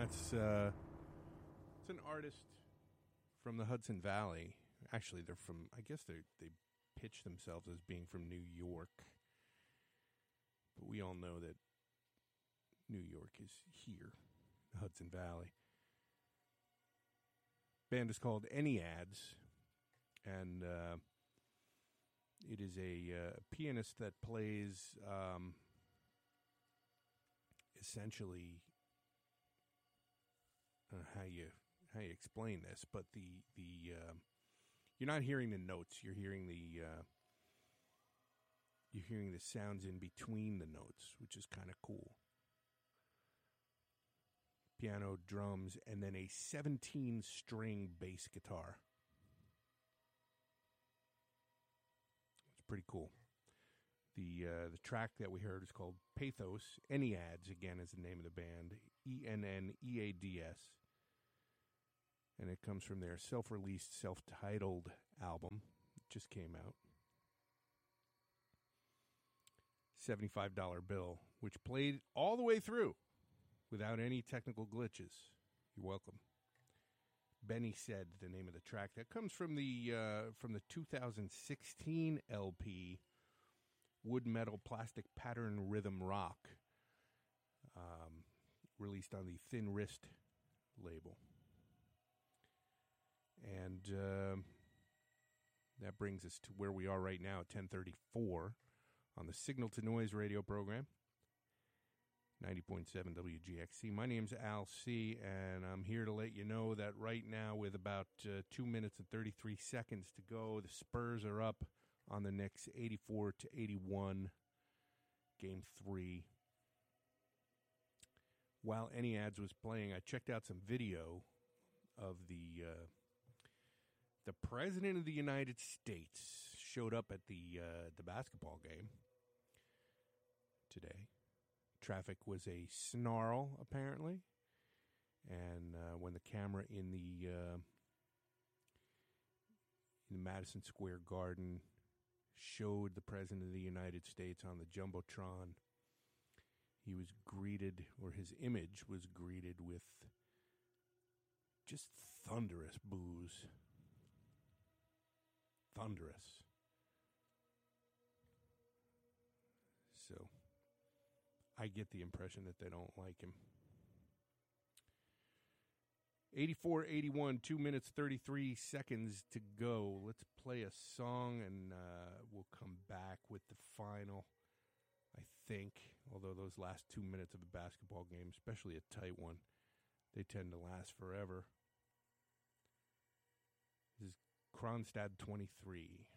That's it's an artist from the Hudson Valley. Actually, they're from, I guess they pitch themselves as being from New York. But we all know that New York is here, the Hudson Valley. Band is called Any Ads, and it is a pianist that plays essentially, I don't know how you explain this, but the you're not hearing the notes. You're hearing the sounds in between the notes, which is kind of cool. Piano, drums, and then a 17-string bass guitar. It's pretty cool. The track that we heard is called Pathos. Any Ads, again, is the name of the band. ENNEADS. And it comes from their self-released, self-titled album. It just came out. $75 bill, which played all the way through without any technical glitches. You're welcome. Benny Said, the name of the track. That comes from the 2016 LP, Wood Metal Plastic Pattern Rhythm Rock, released on the Thin Wrist label. And that brings us to where we are right now at 10:34 on the Signal to Noise radio program, 90.7 WGXC. My name's Al C., and I'm here to let you know that right now, with about 2 minutes and 33 seconds to go, the Spurs are up on the Knicks 84-81, Game 3. While Any Ads was playing, I checked out some video of the President of the United States showed up at the basketball game today. Traffic was a snarl, apparently, and when the camera in the Madison Square Garden showed the President of the United States on the Jumbotron, he was greeted, or his image was greeted with just thunderous boos. Thunderous. So I get the impression that they don't like him. 84-81, 2 minutes, 33 seconds to go. Let's play a song, and we'll come back with the final, I think. Although those last 2 minutes of a basketball game, especially a tight one, they tend to last forever. This is Kronstadt 23.